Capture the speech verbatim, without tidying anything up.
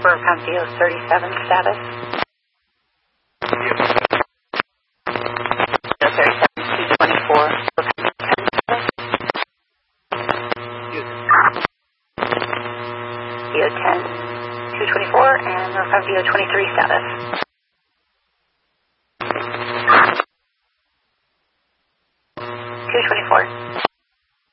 Burcom V O thirty-seven status. V O thirty-seven two twenty-four. V O ten two twenty-four and Burcom V O twenty-three status.